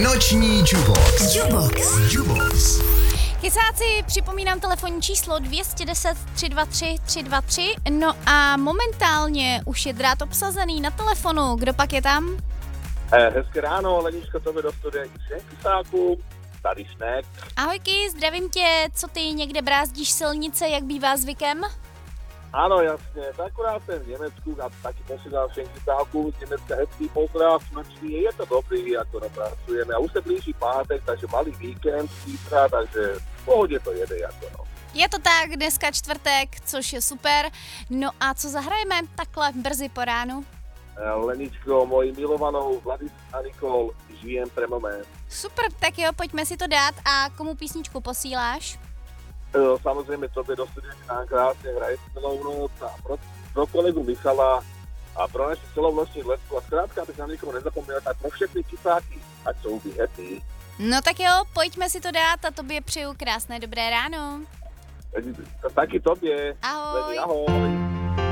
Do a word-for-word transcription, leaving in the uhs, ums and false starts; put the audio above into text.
Noční Jubox. Jubox. Jubox. Kysáci, připomínám telefonní číslo dvě set deset tři dva tři tři dva tři. No a momentálně už je drát obsazený na telefonu. Kdo pak je tam? Eh, hezké ráno, Leničko, tobě do studia i všem Kysáků. Tady Šnek. Ahojky, zdravím tě. Co ty někde brázdíš silnice, jak bývá zvykem? Áno, jasne, akurát jsem v Německu a taky posílám všem Kysáků z Německa hezký pozdrav, noční, je to dobrý, ako pracujeme a už se blíží pátek, takže malý víkend, zítra, takže v pohodě to jede, jako no. Je to tak, dneska čtvrtek, což je super. No a co zahrajeme takhle brzy po ránu? Eh, Leničko, mojí milovanou Vladis a Nikol, žijem pre moment. Super, tak jo, pojďme si to dát. A komu písničku posíláš? Eh, Samozřejmě tobě do studia nám krásně hraje celou noc a pro, pro kolegu Michala a pro naši celou noční letku a zkrátka, abych na nikomu nezapomněl, tak pro všechny Kysáky, ať jsou by happy. No tak jo, pojďme si to dát a tobě přeju krásné dobré ráno. Taky tobě. Ahoj. Ahoj.